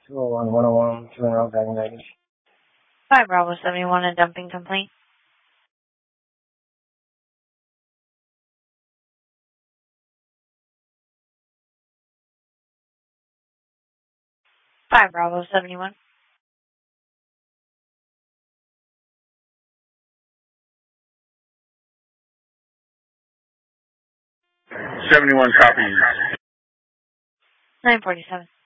201, 101, 210, driving baggage. 5 Bravo 71, a dumping complaint. 5 Bravo 71. 71 copies. 947.